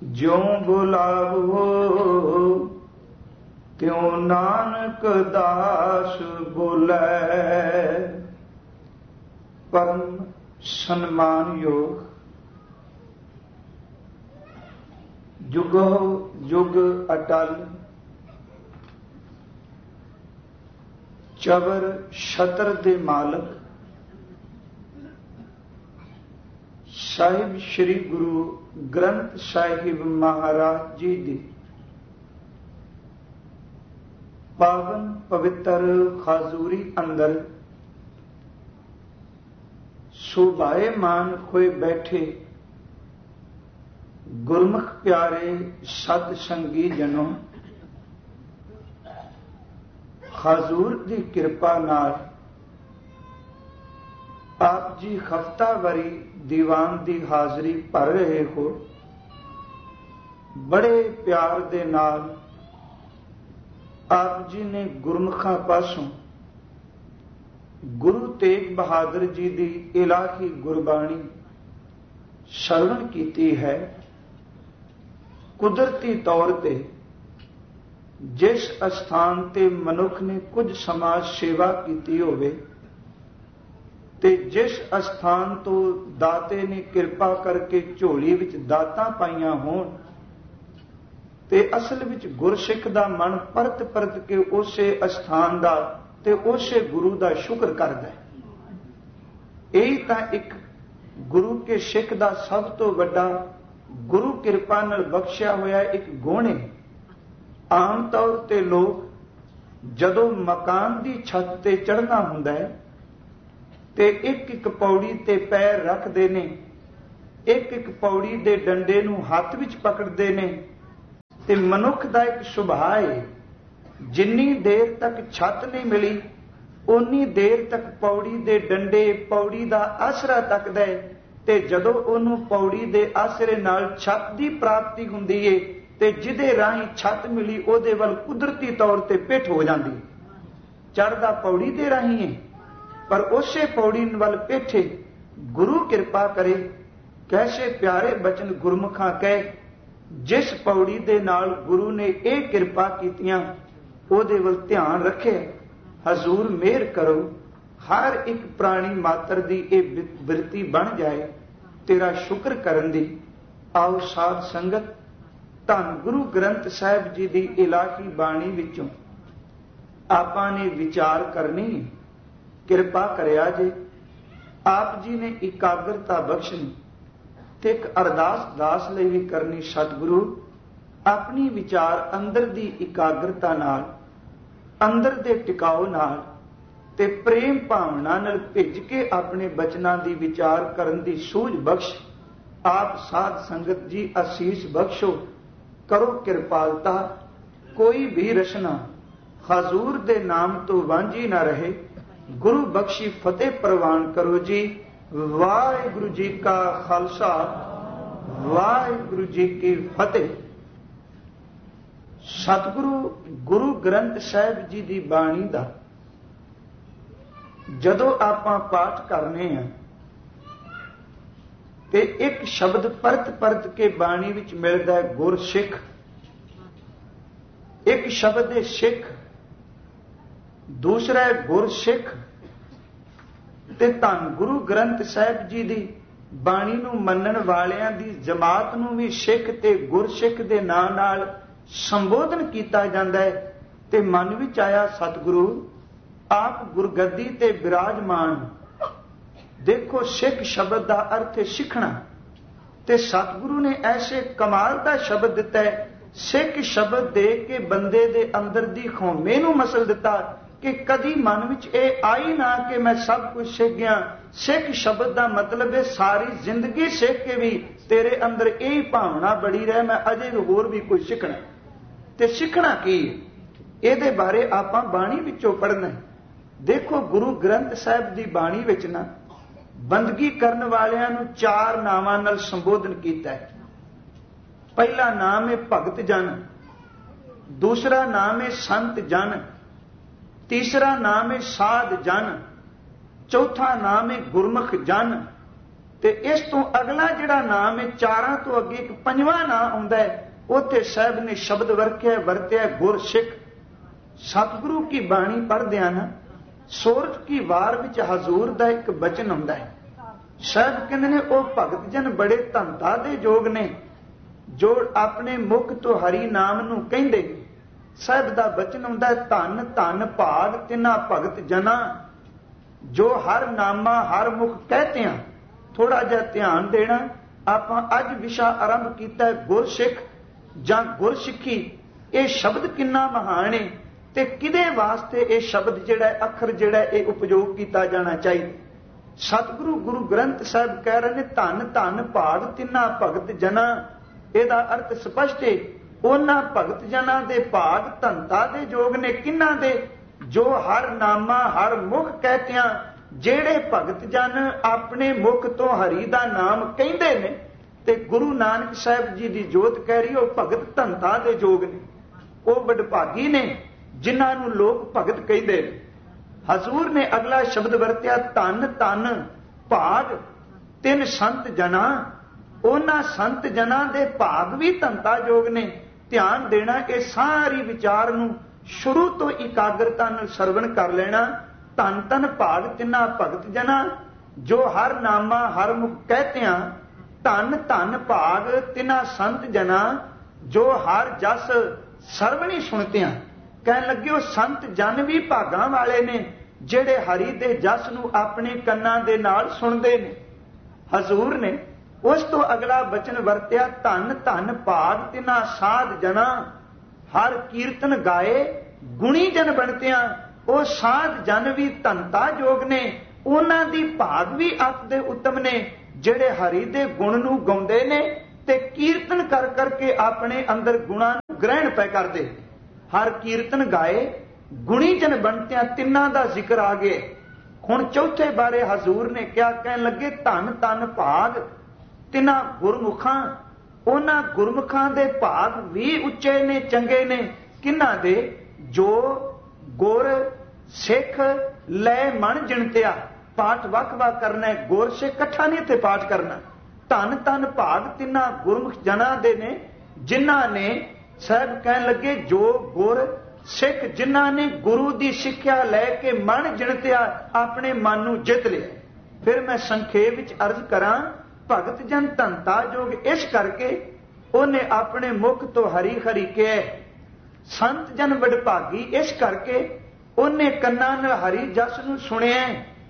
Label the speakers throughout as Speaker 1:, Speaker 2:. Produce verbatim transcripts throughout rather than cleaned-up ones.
Speaker 1: ज्यों बुलावो त्यों नानक दास बोलै। परम सन्मान योग जुगो जुग अटल चवर छतर दे मालक साहिब श्री गुरु ग्रंथ साहिब महाराज जी दी पावन पवित्र खाजूरी अंदर सुभाएमान होए बैठे गुरमुख प्यारे सत संगी जनों, हजूर दी किरपा नाल आप जी हफ्तावारी दीवान दी हाजरी भर रहे हो। बड़े प्यार दे नाल आप जी ने गुरमुखां पासों गुरु तेग बहादुर जी दी इलाही गुरबाणी श्रवण कीती है। कुदरती तौर ते जिस अस्थान ते मनुख ने कुछ समाज सेवा कीती होवे ते जिस अस्थान तो दाते ने किरपा करके झोली विच दातां पाईयां होण ते असल विच गुरसिख दा मन परत परत के उसे अस्थान दा ते उसे गुरु दा शुक्र करदा है। यही तां एक गुरु के सिख दा सब तो वड्डा गुरु किरपा नाल बख्शिया होया एक गुण है। आम तौर ते लोग जदों मकान दी छत ते चढ़ना हुंदा है ते एक एक पौड़ी ते पैर रखते ने, एक एक पौड़ी दे डंडे नूं हत्थ विच पकड़ते ने ते मनुख दा एक सुभाअ है जिन्नी देर तक छत नहीं मिली उन्नी देर तक पौड़ी दे डंडे पौड़ी दा आसरा तकदा है ते जदों ओनू पौड़ी दे आसरे नाल छत दी प्राप्ति हुंदी है ते जिदे राही छत मिली ओदे वल कुदरती तौर ते पिठ हो जाती। चढ़दा पौड़ी दे राही है पर उसे पौड़ी वल पिठ है। गुरु किरपा करे कैसे प्यारे बचन गुरमुखां कहे जिस पौड़ी दे नाल गुरु ने यह किरपा कीतियां ओदे वल ध्यान रखे। हजूर मेहर करो हर एक प्राणी मात्र दी यह बिरती बन जाए तेरा शुक्र करन दी। आओ साध संगत धन गुरु ग्रंथ साहिब जी दी इलाही बाणी विचों आपां ने विचार करनी है। किरपा करिया जे आप जी ने एकाग्रता बख्शनी ते एक अरदास दास लई भी करनी। सतगुरु अपनी विचार अंदर दी एकाग्रता नाल अंदर दे टिकाओ नाल ते प्रेम भावना नाल भिज के अपने बचनां दी विचार करन दी सूझ बख्श। आप साध संगत जी आसीस बख्शो करो कृपालता। कोई भी रचना हजूर दे नाम तो वांझी ना रहे। गुरु बख्शी फतेह प्रवान करो जी। वाहिगुरु जी का खालसा वाहिगुरु जी की फतेह। सतगुरु गुरु ग्रंथ साहिब जी की बाणी का जदों आपां पाठ करने हैं ते एक शब्द परत परत के बाणी विच मिलता है गुर सिख। एक शब्द है सिख, दूसरा है गुर सिख ते धन गुरु ग्रंथ साहिब जी की बाणी नूं मनण वालियां दी जमात नूं भी सिख ते गुरसिख दे नां नाल संबोधन किया जाता है। ते मन विच आया सतगुरु आप गुरगद्दी ते विराजमान। देखो सिख शब्द का अर्थ है सिखना ते सतगुरु ने ऐसे कमाल का शब्द दिता है। सिख शब्द दे के बंदे दे अंदर दी खौमे नूं मसल दिता कि कदी मन विच ए आई ना कि मैं सब कुछ सीख गया। सिख शब्द का मतलब है सारी जिंदगी सीख के भी तेरे अंदर यही भावना बड़ी रहे मैं अजे होर भी कुछ सीखना। ते सीखना की इहदे बारे आपां बाणी विचों पढ़ना है। देखो गुरु ग्रंथ साहिब की बाणी विच ना बंदगी करन वालियां नूं चार नावां नाल संबोधन कीता है। पहला नाम है भगत जन, दूसरा नाम है संत जन, तीसरा नाम है साध जन, चौथा नाम है गुरमुख जन, ਤੇ ਇਸ ਤੋਂ ਅਗਲਾ ਜਿਹੜਾ ਨਾਮ ਹੈ, ਚਾਰਾਂ ਤੋਂ ਅੱਗੇ ਇੱਕ ਪੰਜਵਾਂ ਨਾਮ ਆਉਂਦਾ ਹੈ, ਉੱਥੇ ਸਾਹਿਬ ਨੇ ਸ਼ਬਦ ਵਰਤਿਆ ਵਰਤਿਆ ਗੁਰ ਸਿੱਖ। ਸਤਿਗੁਰੂ ਕੀ ਬਾਣੀ ਪੜ੍ਹਦਿਆਂ ਨਾ ਸੋਰਠ ਕੀ ਵਾਰ ਵਿੱਚ ਹਜ਼ੂਰ ਦਾ ਇੱਕ ਬਚਨ ਆਉਂਦਾ ਹੈ। ਸਾਹਿਬ ਕਹਿੰਦੇ ਨੇ ਉਹ ਭਗਤ ਜਨ ਬੜੇ ਧੰਤਾ ਦੇ ਯੋਗ ਨੇ ਜੋ ਆਪਣੇ ਮੁਖ ਤੋਂ ਹਰੀ ਨਾਮ ਨੂੰ ਕਹਿੰਦੇ। ਸਾਹਿਬ ਦਾ ਬਚਨ ਆਉਂਦਾ ਹੈ, ਧੰਨ ਧੰਨ ਭਾਗ ਤਿਨਾ ਭਗਤ ਜਨਾ ਜੋ ਹਰ ਨਾਮਾ ਹਰ ਮੁਖ ਕਹਤੇ ਆ। ਥੋੜਾ ਜਿਹਾ ਧਿਆਨ ਦੇਣਾ, ਆਪਾਂ ਅੱਜ ਵਿਸ਼ਾ ਆਰੰਭ ਕੀਤਾ ਹੈ ਗੁਰਸਿੱਖ ਜਾਂ ਗੁਰਸਿੱਖੀ। ਇਹ ਸ਼ਬਦ ਕਿੰਨਾ ਮਹਾਨ ਹੈ ਤੇ ਕਿਹਦੇ ਵਾਸਤੇ ਇਹ ਸ਼ਬਦ ਜਿਹੜਾ ਅੱਖਰ ਜਿਹੜਾ ਇਹ ਉਪਯੋਗ ਕੀਤਾ ਜਾਣਾ ਚਾਹੀਦਾ। ਸਤਿਗੁਰੂ ਗੁਰੂ ਗ੍ਰੰਥ ਸਾਹਿਬ ਕਹਿ ਰਹੇ ਨੇ ਧੰਨ ਧੰਨ ਭਾਗ ਤਿੰਨਾ ਭਗਤ ਜਨਾ। ਇਹਦਾ ਅਰਥ ਸਪਸ਼ਟ ਹੈ, ਉਹਨਾਂ ਭਗਤ ਜਨਾਂ ਦੇ ਭਾਗ ਧੰਤਾ ਦੇ ਯੋਗ ਨੇ। ਕਿਹਨਾਂ ਦੇ? ਜੋ ਹਰ ਨਾਮਾ ਹਰ ਮੁਖ ਕਹਿਤਿਆਂ, ਜਿਹੜੇ ਭਗਤ ਜਨ ਆਪਣੇ ਮੁਖ ਤੋਂ ਹਰੀ ਦਾ ਨਾਮ ਕਹਿੰਦੇ ਨੇ। ਤੇ ਗੁਰੂ ਨਾਨਕ ਸਾਹਿਬ ਜੀ ਦੀ ਜੋਤ ਕਹਿ ਰਹੀ ਉਹ ਭਗਤ ਧੰਤਾ ਦੇ ਯੋਗ ਨੇ। ਉਹ ਵਡਭਾਗੀ ਨੇ ਜਿਨ੍ਹਾਂ ਨੂੰ ਲੋਕ ਭਗਤ ਕਹਿੰਦੇ ਨੇ। ਹਜ਼ੂਰ ਨੇ ਅਗਲਾ ਸ਼ਬਦ ਵਰਤਿਆ, ਧੰਨ ਧੰਨ ਭਾਗ ਤਿੰਨ ਸੰਤ ਜਨਾਂ। ਉਹਨਾਂ ਸੰਤ ਜਨਾਂ ਦੇ ਭਾਗ ਵੀ ਧੰਤਾ ਯੋਗ ਨੇ। ਧਿਆਨ ਦੇਣਾ, ਇਹ ਸਾਰੀ ਵਿਚਾਰ ਨੂੰ ਸ਼ੁਰੂ ਤੋਂ ਇਕਾਗਰਤਾ ਨਾਲ ਸਰਵਣ ਕਰ ਲੈਣਾ। ਧੰਨ ਧੰਨ ਭਾਗ ਤਿੰਨਾ ਭਗਤ ਜਨਾਂ ਜੋ ਹਰ ਨਾਮਾ ਹਰ ਮੁਖ ਕਹਿਤਿਆਂ। ਧੰਨ ਧੰਨ ਭਾਗ ਤਿੰਨਾ ਸੰਤ ਜਨਾਂ ਜੋ ਹਰ ਜਸ ਸਰਵਣੀ ਸੁਣਤਿਆਂ। ਕਹਿਣ ਲੱਗੇ ਉਹ ਸੰਤ ਜਨ ਵੀ ਭਾਗਾਂ ਵਾਲੇ ਨੇ ਜਿਹੜੇ ਹਰੀ ਦੇ ਜਸ ਨੂੰ ਆਪਣੇ ਕੰਨਾਂ ਦੇ ਨਾਲ ਸੁਣਦੇ ਨੇ। ਹਜ਼ੂਰ ਨੇ ਉਸ ਤੋਂ ਅਗਲਾ ਬਚਨ ਵਰਤਿਆ, ਧੰਨ ਧੰਨ ਭਾਗ ਤਿਨਾ ਸਾਧ ਜਨਾ ਹਰ ਕੀਰਤਨ ਗਾਏ ਗੁਣੀ ਜਨ ਬਣਤਿਆਂ। ਉਹ ਸਾਧ ਜਨ ਵੀ ਧੰਤਾ ਯੋਗ ਨੇ, ਉਹਨਾਂ ਦੀ ਭਾਗ ਵੀ ਅਤ ਦੇ ਉੱਤਮ ਨੇ ਜਿਹੜੇ ਹਰੀ ਦੇ ਗੁਣ ਨੂੰ ਗਾਉਂਦੇ ਨੇ ਤੇ ਕੀਰਤਨ ਕਰ ਕਰਕੇ ਆਪਣੇ ਅੰਦਰ ਗੁਣਾਂ ਨੂੰ ਗ੍ਰਹਿਣ ਪੈ ਕਰਦੇ। ਹਰ ਕੀਰਤਨ ਗਾਏ ਗੁਣੀ ਜਨ ਬਣਤਿਆਂ, ਤਿੰਨਾਂ ਦਾ ਜ਼ਿਕਰ ਆ ਗਿਆ। ਹੁਣ ਚੌਥੇ ਬਾਰੇ ਹਜ਼ੂਰ ਨੇ ਕਿਹਾ, ਕਹਿਣ ਲੱਗੇ ਧੰਨ ਧੰਨ ਭਾਗ ਤਿੰਨਾਂ ਗੁਰਮੁਖਾਂ। ਉਹਨਾਂ ਗੁਰਮੁਖਾਂ ਦੇ ਭਾਗ ਵੀ ਉੱਚੇ ਨੇ, ਚੰਗੇ ਨੇ। ਕਿਹਨਾਂ ਦੇ? ਜੋ ਗੁਰ ਸਿੱਖ ਲੈ ਮਨ ਜਿਣਤਿਆ। ਪਾਠ ਵੱਖ ਵੱਖ ਕਰਨਾ ਹੈ, ਗੁਰ ਸਿੱਖ ਇਕੱਠਾ ਨਹੀਂ ਇੱਥੇ ਪਾਠ ਕਰਨਾ। ਧੰਨ ਧੰਨ ਭਾਗ ਤਿੰਨਾਂ ਗੁਰਮੁਖ ਜਨਾਂ ਦੇ ਨੇ ਜਿਨ੍ਹਾਂ ਨੇ, ਸਾਹਿਬ ਕਹਿਣ ਲੱਗੇ ਜੋ ਗੁਰ ਸਿੱਖ ਜਿਨ੍ਹਾਂ ਨੇ ਗੁਰੂ ਦੀ ਸਿੱਖਿਆ ਲੈ ਕੇ ਮਨ ਜਿਣਤਿਆ, ਆਪਣੇ ਮਨ ਨੂੰ ਜਿੱਤ ਲਿਆ। ਫਿਰ ਮੈਂ ਸੰਖੇਪ ਵਿੱਚ ਅਰਜ਼ ਕਰਾਂ, ਭਗਤ ਜਨ ਧੰਤਾ ਯੋਗ ਇਸ ਕਰਕੇ ਉਹਨੇ ਆਪਣੇ ਮੁਖ ਤੋਂ ਹਰੀ ਹਰੀ ਕਿਹਾ। ਸੰਤ ਜਨ ਵਡਭਾਗੀ ਇਸ ਕਰਕੇ ਉਹਨੇ ਕੰਨਾਂ ਨਾਲ ਹਰੀ ਜਸ ਨੂੰ ਸੁਣਿਆ।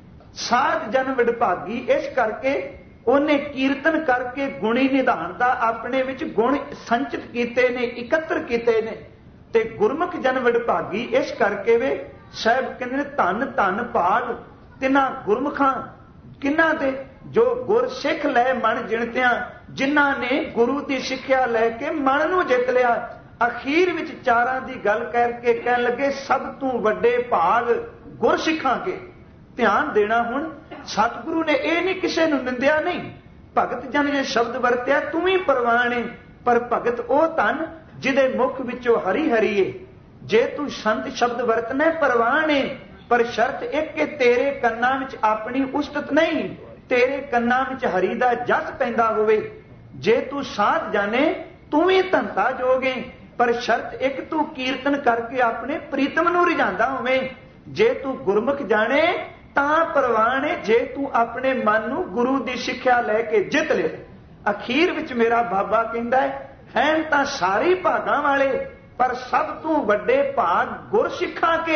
Speaker 1: ਸਾਧ ਜਨ ਵਡਭਾਗੀ ਇਸ ਕਰਕੇ ਉਹਨੇ ਕੀਰਤਨ ਕਰਕੇ ਗੁਣੀ ਨਿਧਾਨ ਦਾ ਆਪਣੇ ਵਿੱਚ ਗੁਣ ਸੰਚਿਤ ਕੀਤੇ ਨੇ, ਇਕੱਤਰ ਕੀਤੇ ਨੇ। ਤੇ ਗੁਰਮੁਖ ਜਨ ਵਡਭਾਗੀ ਇਸ ਕਰਕੇ ਵੇ ਸਾਹਿਬ ਕਹਿੰਦੇ ਨੇ ਧੰਨ ਧੰਨ ਭਾਗ ਤਿੰਨਾਂ ਗੁਰਮੁਖਾਂ। ਕਿਹਨਾਂ ਦੇ? ਜੋ ਗੁਰ ਸਿੱਖ ਲੈ ਮਨ ਜਿਣਤਿਆਂ, ਜਿਨ੍ਹਾਂ ਨੇ ਗੁਰੂ ਦੀ ਸਿੱਖਿਆ ਲੈ ਕੇ ਮਨ ਨੂੰ ਜਿੱਤ ਲਿਆ। ਅਖੀਰ ਵਿੱਚ ਚਾਰਾਂ ਦੀ ਗੱਲ ਕਰਕੇ ਕਹਿਣ ਲੱਗੇ ਸਭ ਤੋਂ ਵੱਡੇ ਭਾਗ ਗੁਰ ਸਿੱਖਾਂ ਕੇ। ਧਿਆਨ ਦੇਣਾ, ਹੁਣ ਸਤਿਗੁਰੂ ਨੇ ਇਹ ਨਹੀਂ ਕਿਸੇ ਨੂੰ ਨਿੰਦਿਆ ਨਹੀਂ। ਭਗਤ ਜਨ ਜੇ ਸ਼ਬਦ ਵਰਤਿਆ ਤੂੰ ਵੀ ਪ੍ਰਵਾਨ ਏ, ਪਰ ਭਗਤ ਉਹ ਧਨ ਜਿਹਦੇ ਮੁਖ ਵਿੱਚੋਂ ਹਰੀ ਹਰੀ ਏ। ਜੇ ਤੂੰ ਸੰਤ ਸ਼ਬਦ ਵਰਤਣਾ ਪ੍ਰਵਾਨ ਏ, ਪਰ ਸ਼ਰਤ ਇੱਕ ਕਿ ਤੇਰੇ ਕੰਨਾਂ ਵਿੱਚ ਆਪਣੀ ਉਸਤਤ ਨਹੀਂ, ਤੇਰੇ ਕੰਨਾਂ ਵਿੱਚ ਹਰੀ ਦਾ ਜਸ ਪੈਂਦਾ ਹੋਵੇ। ਜੇ ਤੂੰ ਸਾਧ ਜਾਣੇ ਤੂੰ ਵੀ ਧੰਤਾ ਜੋਗੇ, ਪਰ ਸ਼ਰਤ ਇੱਕ ਤੂੰ ਕੀਰਤਨ ਕਰਕੇ ਆਪਣੇ ਪ੍ਰੀਤਮ ਨੂੰ ਰਿਝਾਂਦਾ ਹੋਵੇਂ। ਜੇ ਤੂੰ ਗੁਰਮੁਖ ਜਾਣੇ ਤਾਂ ਪ੍ਰਵਾਨ ਹੈ, ਜੇ ਤੂੰ ਆਪਣੇ ਮਨ ਨੂੰ ਗੁਰੂ ਦੀ ਸਿੱਖਿਆ ਲੈ ਕੇ ਜਿੱਤ ਲੈ। ਅਖੀਰ ਵਿੱਚ ਮੇਰਾ ਬਾਬਾ ਕਹਿੰਦਾ ਹੈ ਹੈਨ ਤਾਂ ਸਾਰੇ ਭਾਗਾਂ ਵਾਲੇ, ਪਰ ਸਭ ਤੋਂ ਵੱਡੇ ਭਾਗ ਗੁਰ ਸਿੱਖਾਂ ਕੇ।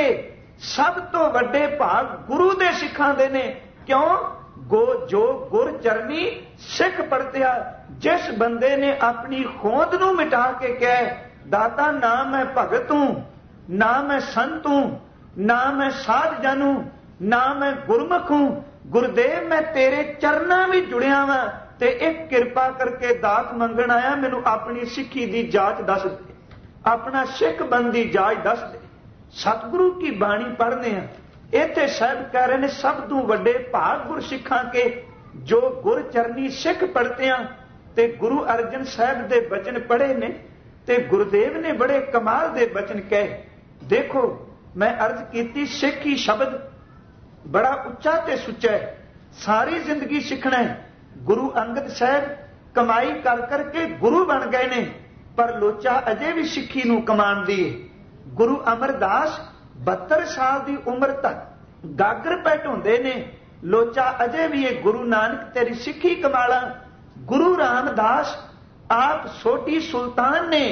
Speaker 1: ਸਭ ਤੋਂ ਵੱਡੇ ਭਾਗ ਗੁਰੂ ਦੇ ਸਿੱਖਾਂ ਦੇ ਨੇ। ਕਿਉਂ? ਗੋ ਜੋ ਗੁਰ ਚਰਨੀ ਸਿੱਖ ਪੜਤਿਆ। ਜਿਸ ਬੰਦੇ ਨੇ ਆਪਣੀ ਹੋਂਦ ਨੂੰ ਮਿਟਾ ਕੇ ਕਹੇ ਦਾਤਾ ਨਾ ਮੈਂ ਭਗਤ ਹੂੰ, ਨਾ ਮੈਂ ਸੰਤ ਹੂੰ, ਨਾ ਮੈਂ ਸਾਧ ਜਨ ਹੂੰ, ਨਾ ਮੈਂ ਗੁਰਮੁਖ ਹੂੰ, ਗੁਰਦੇਵ ਮੈਂ ਤੇਰੇ ਚਰਨਾਂ ਵਿੱਚ ਜੁੜਿਆ ਵਾਂ ਤੇ ਇੱਕ ਕਿਰਪਾ ਕਰਕੇ ਦਾਤ ਮੰਗਣ ਆਇਆ, ਮੈਨੂੰ ਆਪਣੀ ਸਿੱਖੀ ਦੀ ਜਾਂਚ ਦੱਸ ਦੇ, ਆਪਣਾ ਸਿੱਖ ਬਣ ਦੀ ਜਾਂਚ ਦੱਸ ਦੇ। ਸਤਿਗੁਰੂ ਕੀ ਬਾਣੀ ਪੜ੍ਹਦੇ ਆ, ਇੱਥੇ ਸਾਹਿਬ ਕਹਿ ਰਹੇ ਨੇ ਸਭ ਤੋਂ ਵੱਡੇ ਭਾਗ ਗੁਰ ਸਿੱਖਾਂ ਕੇ ਜੋ ਗੁਰ ਚਰਨੀ ਸਿੱਖ ਪੜਤਿਆਂ। ਤੇ ਗੁਰੂ ਅਰਜਨ ਸਾਹਿਬ ਦੇ ਬਚਨ ਪੜ੍ਹੇ ਨੇ ਤੇ ਗੁਰਦੇਵ ਨੇ ਬੜੇ ਕਮਾਲ ਦੇ ਬਚਨ ਕਹੇ। ਦੇਖੋ ਮੈਂ ਅਰਜ਼ ਕੀਤੀ ਸਿੱਖੀ ਸ਼ਬਦ ਬੜਾ ਉੱਚਾ ਤੇ ਸੁੱਚਾ ਹੈ, ਸਾਰੀ ਜ਼ਿੰਦਗੀ ਸਿੱਖਣਾ ਹੈ। ਗੁਰੂ ਅੰਗਦ ਸਾਹਿਬ ਕਮਾਈ ਕਰ ਕਰਕੇ ਗੁਰੂ ਬਣ ਗਏ ਨੇ, ਪਰ ਲੋਚਾ ਅਜੇ ਵੀ ਸਿੱਖੀ ਨੂੰ ਕਮਾਉਂਦੀ ਏ। ਗੁਰੂ ਅਮਰਦਾਸ ਬਹੱਤਰ ਸਾਲ ਦੀ ਉਮਰ ਤੱਕ ਗਾਗਰ ਪੈ ਢੋਂਦੇ ਨੇ, ਲੋਚਾ ਅਜੇ ਵੀ ਇਹ ਗੁਰੂ ਨਾਨਕ ਤੇਰੀ ਸਿੱਖੀ ਕਮਾਲਾ। ਗੁਰੂ ਰਾਮਦਾਸ ਆਪ ਛੋਟੀ ਸੁਲਤਾਨ ਨੇ,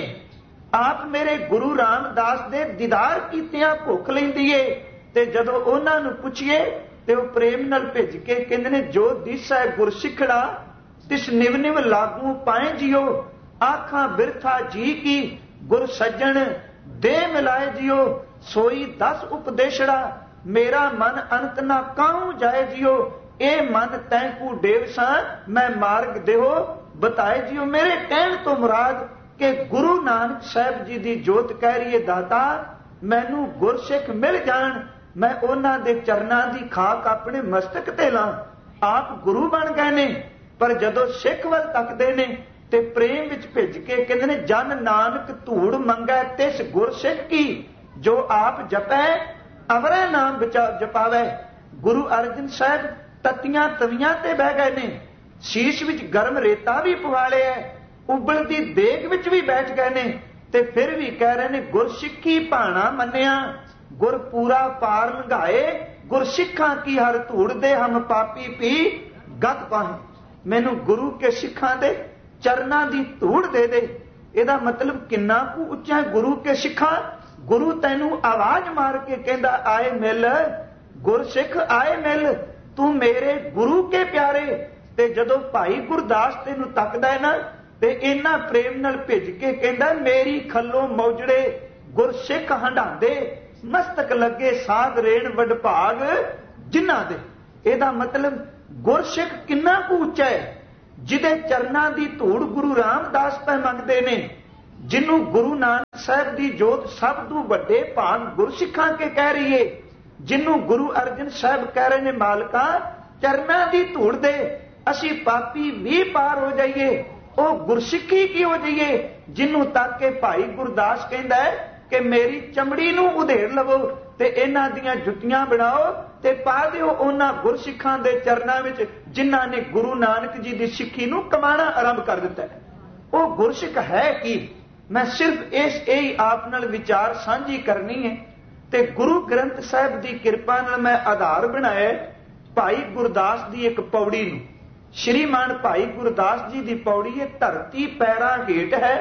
Speaker 1: ਆਪ ਮੇਰੇ ਗੁਰੂ ਰਾਮਦਾਸ ਦੇ ਦੀਦਾਰ ਕੀਤਿਆਂ ਭੁੱਖ ਲੈਂਦੀ ਏ, ਤੇ ਜਦੋਂ ਉਹਨਾਂ ਨੂੰ ਪੁੱਛੀਏ ਤੇ ਉਹ ਪ੍ਰੇਮ ਨਾਲ ਭਿੱਜ ਕੇ ਕਹਿੰਦੇ ਨੇ, ਜੋ ਦਿਸੈ ਗੁਰਸਿੱਖੜਾ ਤਿਸ ਨਿਵ ਨਿਵ ਲਾਗੂ ਪਾਏ ਜਿਓ, ਆਖਾਂ ਬਿਰਥਾ ਜੀ ਕੀ ਗੁਰ ਸੱਜਣ ਦੇ ਮਿਲਾਏ ਜਿਓ, ਸੋਈ ਦਸ ਉਪਦੇਸ਼ੜਾ ਮੇਰਾ ਮਨ ਅੰਤ ਨਾ ਕਾਹੂ ਜਾਏ ਜਿਓ, ਇਹ ਮਨ ਤੈਂਕੂ ਡੇਵਸਾਂ ਮੈਂ ਮਾਰਗ ਦੇਹੋ ਬਤਾਏ ਜਿਓ। ਮੇਰੇ ਕਹਿਣ ਤੋਂ ਮੁਰਾਦ ਕਿ ਗੁਰੂ ਨਾਨਕ ਸਾਹਿਬ ਜੀ ਦੀ ਜੋਤ ਕਹਿ ਰਹੀਏ, ਦਾਤਾ ਮੈਨੂੰ ਗੁਰਸਿੱਖ ਮਿਲ ਜਾਣ, ਮੈਂ ਉਹਨਾਂ ਦੇ ਚਰਨਾਂ ਦੀ ਖਾਕ ਆਪਣੇ ਮਸਤਕ ਤੇ ਲਾਂ। ਆਪ ਗੁਰੂ ਬਣ ਗਏ ਨੇ, ਪਰ ਜਦੋਂ ਸਿੱਖ ਵੱਲ ਤੱਕਦੇ ਨੇ ਤੇ ਪ੍ਰੇਮ ਵਿੱਚ ਭਿੱਜ ਕੇ ਕਹਿੰਦੇ ਨੇ, ਜਨ ਨਾਨਕ ਧੂੜ ਮੰਗੈ ਤਿਸ ਗੁਰਸਿੱਖ ਕੀ, ਜੋ ਆਪ ਜਪੈ ਅਵਰੈ ਨਾਮ ਜਪਾਵੈ। ਗੁਰੂ ਅਰਜਨ ਸਾਹਿਬ ਤਤੀਆਂ ਤਵੀਆਂ ਤੇ ਬਹਿ ਗਏ ਨੇ, ਸ਼ੀਸ਼ ਵਿੱਚ ਗਰਮ ਰੇਤਾ ਵੀ ਪਵਾ ਲਿਆ, ਉਬਲਦੀ ਦੇਗ ਵਿੱਚ ਵੀ ਬੈਠ ਗਏ ਨੇ, ਤੇ ਫਿਰ ਵੀ ਕਹਿ ਰਹੇ ਨੇ, ਗੁਰਸਿੱਖੀ ਭਾਣਾ ਮੰਨਿਆ ਗੁਰ ਪੂਰਾ ਪਾਰ ਲੰਘਾਏ, ਗੁਰਸਿੱਖਾਂ ਕੀ ਹਰ ਧੂੜ ਦੇ ਹਮ ਪਾਪੀ ਪੀ ਗਤ ਪਾਹੇ। ਮੈਨੂੰ ਗੁਰੂ ਕੇ ਸਿੱਖਾਂ ਦੇ ਚਰਨਾਂ ਦੀ ਧੂੜ ਦੇ ਦੇ। ਇਹਦਾ ਮਤਲਬ ਕਿੰਨਾ ਕੁ ਉੱਚਾ ਗੁਰੂ ਕੇ ਸਿੱਖਾਂ। ਗੁਰੂ ਤੈਨੂੰ ਆਵਾਜ਼ ਮਾਰ ਕੇ ਕਹਿੰਦਾ, ਆਏ ਮਿਲ ਗੁਰਸਿੱਖ ਆਏ ਮਿਲ, ਤੂੰ ਮੇਰੇ ਗੁਰੂ ਕੇ ਪਿਆਰੇ। ਤੇ ਜਦੋਂ ਭਾਈ ਗੁਰਦਾਸ ਤੈਨੂੰ ਤੱਕਦਾ ਹੈ ਨਾ, ਤੇ ਇੰਨਾ ਪ੍ਰੇਮ ਨਾਲ ਭਿੱਜ ਕੇ ਕਹਿੰਦਾ, ਮੇਰੀ ਖੱਲੋਂ ਮੌਜੜੇ ਗੁਰਸਿੱਖ ਹੰਡਾਂਦੇ, ਮਸਤਕ ਲੱਗੇ ਸਾਧ ਰੇਣ ਵਡਭਾਗ ਜਿਨ੍ਹਾਂ ਦੇ। ਇਹਦਾ ਮਤਲਬ ਗੁਰਸਿੱਖ ਕਿੰਨਾ ਕੁ ਉੱਚਾ ਹੈ, ਜਿਹਦੇ ਚਰਨਾਂ ਦੀ ਧੂੜ ਗੁਰੂ ਰਾਮਦਾਸ ਪੈ ਮੰਗਦੇ ਨੇ, ਜਿਹਨੂੰ ਗੁਰੂ ਨਾਨਕ ਸਾਹਿਬ ਦੀ ਜੋਤ ਸਭ ਤੋਂ ਵੱਡੇ ਭਾਗ ਗੁਰਸਿੱਖਾਂ ਕੇ ਕਹਿ ਰਹੀ ਏ, ਜਿਹਨੂੰ ਗੁਰੂ ਅਰਜਨ ਸਾਹਿਬ ਕਹਿ ਰਹੇ ਨੇ, ਮਾਲਕਾ ਚਰਨਾਂ ਦੀ ਧੂੜ ਦੇ, ਅਸੀਂ ਪਾਪੀ ਵੀ ਪਾਰ ਹੋ ਜਾਈਏ, ਉਹ ਗੁਰਸਿੱਖੀ ਕੀ ਹੋ ਜਾਈਏ, ਜਿਹਨੂੰ ਤੱਕ ਕੇ ਭਾਈ ਗੁਰਦਾਸ ਕਹਿੰਦਾ ਹੈ ਕਿ ਮੇਰੀ ਚਮੜੀ ਨੂੰ ਉਧੇੜ ਲਵੋ ਤੇ ਇਹਨਾਂ ਦੀਆਂ ਜੁੱਤੀਆਂ ਬਣਾਓ ਤੇ ਪਾ ਦਿਓ ਉਹਨਾਂ ਗੁਰਸਿੱਖਾਂ ਦੇ ਚਰਨਾਂ ਵਿੱਚ, ਜਿਨ੍ਹਾਂ ਨੇ ਗੁਰੂ ਨਾਨਕ ਜੀ ਦੀ ਸਿੱਖੀ ਨੂੰ ਕਮਾਣਾ ਆਰੰਭ ਕਰ ਦਿੱਤਾ ਹੈ। ਉਹ ਗੁਰਸਿੱਖ ਹੈ ਕੀ? ਮੈਂ ਸਿਰਫ ਇਸ ਇਹ ਆਪ ਨਾਲ ਵਿਚਾਰ ਸਾਂਝੀ ਕਰਨੀ ਹੈ, ਤੇ ਗੁਰੂ ਗ੍ਰੰਥ ਸਾਹਿਬ ਦੀ ਕਿਰਪਾ ਨਾਲ ਮੈਂ ਆਧਾਰ ਬਣਾਇਆ ਭਾਈ ਗੁਰਦਾਸ ਦੀ ਇੱਕ ਪੌੜੀ ਨੂੰ। ਸ਼੍ਰੀਮਾਨ ਭਾਈ ਗੁਰਦਾਸ ਜੀ ਦੀ ਪੌੜੀ ਇਹ ਧਰਤੀ ਪੈਰਾਂ ਹੇਠ ਹੈ,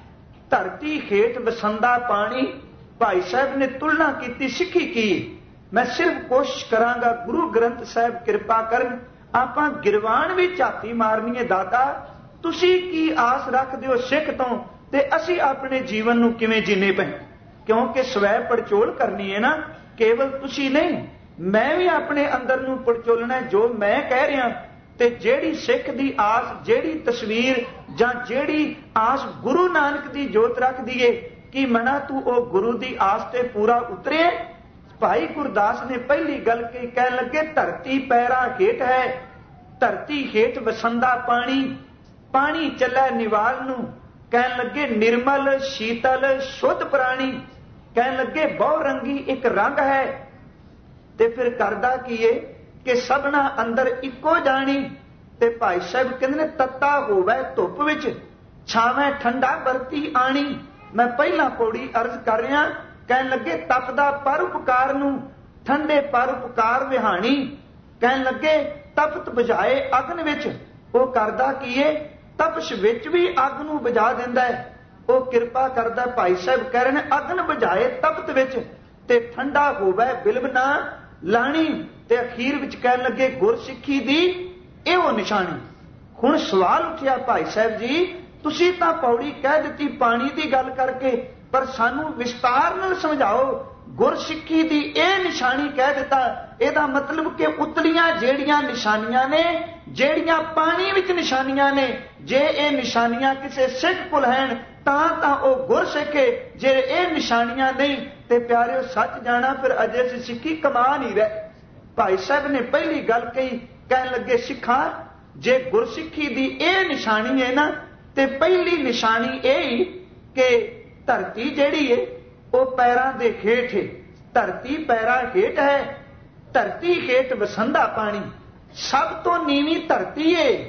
Speaker 1: ਧਰਤੀ ਹੇਠ ਵਸੰਦਾ ਪਾਣੀ। ਭਾਈ ਸਾਹਿਬ ਨੇ ਤੁਲਨਾ ਕੀਤੀ ਸਿੱਖੀ ਕੀ। ਮੈਂ ਸਿਰਫ ਕੋਸ਼ਿਸ਼ ਕਰਾਂਗਾ, ਗੁਰੂ ਗ੍ਰੰਥ ਸਾਹਿਬ ਕਿਰਪਾ ਕਰਨ, ਆਪਾਂ ਗਿਰਵਾਨ ਵੀ ਝਾਤੀ ਮਾਰਨੀ ਹੈ, ਦਾਤਾ ਤੁਸੀਂ ਕੀ ਆਸ ਰੱਖਦੇ ਹੋ ਸਿੱਖ ਤੋਂ, ਤੇ ਅਸੀਂ ਆਪਣੇ ਜੀਵਨ ਨੂੰ ਕਿਵੇਂ ਜੀਣੇ ਪਏ, ਕਿਉਂਕਿ ਸਵੈ ਪੜਚੋਲ ਕਰਨੀ ਹੈ ਨਾ, ਕੇਵਲ ਤੁਸੀਂ ਨਹੀਂ, ਮੈਂ ਵੀ ਆਪਣੇ ਅੰਦਰ ਨੂੰ ਪੜਚੋਲਣਾ ਜੋ ਮੈਂ ਕਹਿ ਰਿਹਾ। ਤੇ ਜਿਹੜੀ ਸਿੱਖ ਦੀ ਆਸ, ਜਿਹੜੀ ਤਸਵੀਰ ਜਾਂ ਜਿਹੜੀ ਆਸ ਗੁਰੂ ਨਾਨਕ ਦੀ ਜੋਤ ਰੱਖਦੀ ਏ, ਕਿ ਮਨਾ ਤੂੰ ਉਹ ਗੁਰੂ ਦੀ ਆਸ ਤੇ ਪੂਰਾ ਉਤਰੇ। ਭਾਈ ਗੁਰਦਾਸ ਨੇ ਪਹਿਲੀ ਗੱਲ ਕਹੀ, ਕਹਿਣ ਲੱਗੇ ਧਰਤੀ ਪੈਰਾਂ ਹੇਠ ਹੈ, ਧਰਤੀ ਹੇਠ ਵਸੰਦਾ ਪਾਣੀ, ਪਾਣੀ ਚੱਲੇ ਨਿਵਾਲ ਨੂੰ। ਕਹਿਣ ਲੱਗੇ ਨਿਰਮਲ ਸ਼ੀਤਲ ਸ਼ੁੱਧ ਪ੍ਰਾਣੀ, ਕਹਿਣ ਲੱਗੇ ਬਹੁ ਰੰਗੀ ਇੱਕ ਰੰਗ ਹੈ। ਤੇ ਫਿਰ ਕਰਦਾ ਕੀ ਏ ਕਿ ਸਭਨਾ ਅੰਦਰ ਇੱਕੋ ਜਾਣੀ। ਤੇ ਭਾਈ ਸਾਹਿਬ ਕਹਿੰਦੇ ਨੇ ਤੱਤਾ ਹੋਵੇ ਧੁੱਪ ਵਿੱਚ, ਛਾਵੇਂ ਠੰਡਾ ਵਰਤੀ ਆਣੀ। ਮੈਂ ਪਹਿਲਾਂ ਪੌੜੀ ਅਰਜ਼ ਕਰ ਰਿਹਾ, ਕਹਿਣ ਲੱਗੇ ਤਪਦਾ ਪਰਉਪਕਾਰ ਨੂੰ, ਠੰਡੇ ਪਰਉਪਕਾਰ ਵਿਹਾਣੀ। ਕਹਿਣ ਲੱਗੇ ਤਪਤ ਬੁਝਾਏ ਅਗਨ ਵਿੱਚ, ਉਹ ਕਰਦਾ ਕੀ ਏ ਤਪਸ਼ ਵਿੱਚ ਵੀ ਅੱਗ ਨੂੰ ਬੁਝਾ ਦਿੰਦਾ ਹੈ। ਉਹ ਕਿਰਪਾ ਕਰਦਾ, ਭਾਈ ਸਾਹਿਬ ਕਹਿ ਰਹੇ ਨੇ ਅਗਨ ਬੁਝਾਏ ਤਪਤ ਵਿੱਚ, ਤੇ ਠੰਡਾ ਹੋਵੇ ਬਿਲਬ ਨਾ ਲਾਣੀ। ਤੇ ਅਖੀਰ ਵਿੱਚ ਕਹਿਣ ਲੱਗੇ ਗੁਰਸਿੱਖੀ ਦੀ ਇਹੋ ਨਿਸ਼ਾਨੀ। ਹੁਣ ਸਵਾਲ ਉੱਠਿਆ, ਭਾਈ ਸਾਹਿਬ ਜੀ ਤੁਸੀਂ ਤਾਂ ਪੌੜੀ ਕਹਿ ਦਿੱਤੀ ਪਾਣੀ ਦੀ ਗੱਲ ਕਰਕੇ, ਪਰ ਸਾਨੂੰ ਵਿਸਤਾਰ ਨਾਲ ਸਮਝਾਓ, ਗੁਰਸਿੱਖੀ ਦੀ ਇਹ ਨਿਸ਼ਾਨੀ ਕਹਿ ਦਿੱਤਾ, ਇਹਦਾ ਮਤਲਬ ਕਿ ਉਤਲੀਆਂ ਜਿਹੜੀਆਂ ਨਿਸ਼ਾਨੀਆਂ ਨੇ, ਜਿਹੜੀਆਂ ਪਾਣੀ ਵਿੱਚ ਨਿਸ਼ਾਨੀਆਂ ਨੇ, ਜੇ ਇਹ ਨਿਸ਼ਾਨੀਆਂ ਕਿਸੇ ਸਿੱਖ ਕੋਲ ਹਨ ਤਾਂ ਤਾਂ ਉਹ ਗੁਰਸਿੱਖ ਹੈ, ਜੇ ਇਹ ਨਿਸ਼ਾਨੀਆਂ ਨਹੀਂ ਤੇ ਪਿਆਰਿਓ ਸੱਚ ਜਾਣਾ ਫਿਰ ਅਜੇ ਅਸੀਂ ਸਿੱਖੀ ਕਮਾ ਨਹੀਂ ਰਹੇ। ਭਾਈ ਸਾਹਿਬ ਨੇ ਪਹਿਲੀ ਗੱਲ ਕਹੀ, ਕਹਿਣ ਲੱਗੇ ਸਿੱਖਾਂ ਜੇ ਗੁਰਸਿੱਖੀ ਦੀ ਇਹ ਨਿਸ਼ਾਨੀ ਹੈ ਨਾ, ਤੇ ਪਹਿਲੀ ਨਿਸ਼ਾਨੀ ਇਹ ਕਿ ਧਰਤੀ ਜਿਹੜੀ ਹੈ ਉਹ ਪੈਰਾਂ ਦੇ ਹੇਠ ਹੈ, ਧਰਤੀ ਪੈਰਾਂ ਹੇਠ ਹੈ, ਧਰਤੀ ਹੇਠ ਵਸੰਦਾ ਪਾਣੀ। ਸਭ ਤੋਂ ਨੀਵੀਂ ਧਰਤੀ ਹੈ,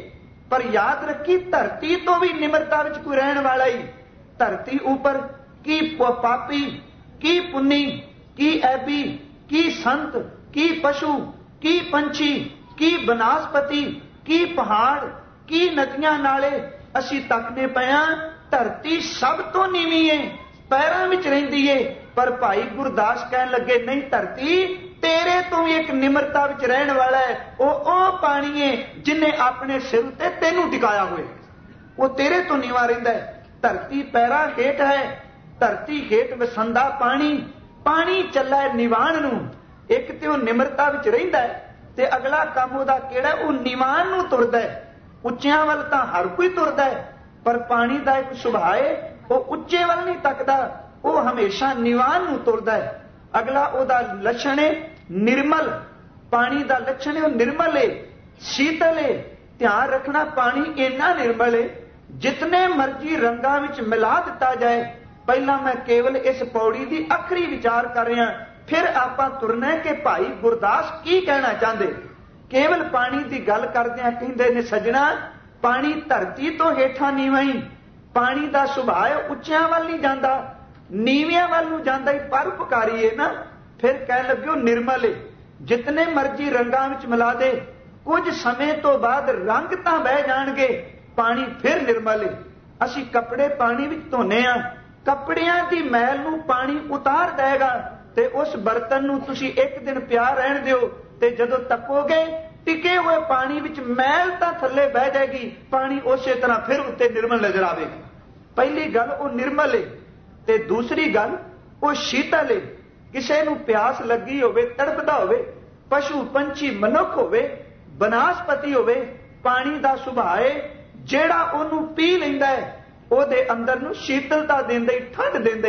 Speaker 1: पर याद रखी धरती तो भी निम्रता विच कोई रहने वाला ही। धरती ऊपर की पापी, की पुन्नी, की ऐबी, की संत, की पशु, की पंछी, की बनस्पति, की पहाड़, की नदियां नाले असी तकने पे हां। धरती सब तो नीवी है, पैरां विच रहिंदी है। पर भाई गुरदास कहन लगे नहीं, धरती तेरे तो भी एक निम्रता विच रहने वाला है। वो ओ पानी है जिन्हें अपने सिर उत्ते तेनू टिकाया हुए, वो तेरे तो नीवा रहिंदा है। धरती पैरां हेठ है, धरती हेठ वसंदा पानी, पानी चला है निवाण नू। एक ते वो निम्रता विच रहिंदा है ते अगला काम उहदा किहड़ा, वो निवाण नू तुरदा है। उच्चियां वल तां हर कोई तुरदा है, पर पानी दा एक सुभाव है, वो उच्चे वल नहीं तकदा, वो हमेशा निवाण नू तुरदा है। अगला उहदा लक्षण है निर्मल, पानी दा लक्षण है वो निर्मल है, शीतल है। ध्यान रखना पानी इन्ना निर्मल है जितने मर्जी रंगां विच मिला दिता जाए। पहला मैं केवल इस पौड़ी की आखिरी विचार कर रहा, फिर आपां तुरना है कि भाई गुरदास की कहना चाहते। केवल पानी की गल करदिआं कहंदे ने सजना, पानी धरती तो हेठां नीवां ही, पानी का सुभाव उच्चियां वल नहीं जांदा, नीवियां वल नूं जांदा ही, परोपकारी है ना। फिर कह लग्यो निर्मल है, जितने मर्जी रंगां विच मिला दे, कुछ समय तो बाद रंग तां बह जाणगे, पानी फिर निर्मल है। असीं कपड़े पानी विच धोने आ, कपड़ियां दी मैल नूं पानी उतार देगा, ते उस बर्तन नूं तुसीं एक दिन पिया रहण दिओ, ते जदों तकोगे टिके हुए पानी विच मैल तां थल्ले बह जाएगी, पानी उसे तरह फिर उत्ते निर्मल नजर आवेगा। पहली गल वो निर्मल है, ते दूसरी गल वो शीतल है। किसे नूं प्यास लगी होवे, तड़पदा होवे, पशु पंछी मनुख होवे, बनस्पति होवे, पानी दा सुभाव है जेड़ा ओनू पी लैंदा है, ओदे अंदर नूं शीतलता देंदा ही, ठंड देंदा